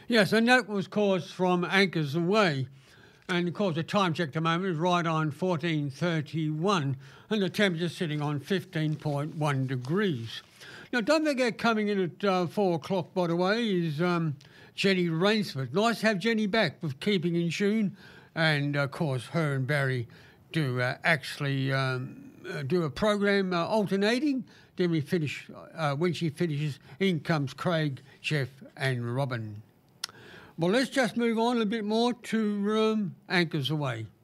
Yes, and that was caused from Anchors Away. And of course, the time check at the moment is right on 14:31, and the temperature sitting on 15.1 degrees. Now, don't forget, coming in at 4 o'clock, by the way, is Jenny Rainsford. Nice to have Jenny back with Keeping in Tune. And, of course, her and Barry do actually do a program alternating. Then we finish, when she finishes, in comes Craig, Jeff and Robin. Well, let's just move on a bit more to Anchors Away.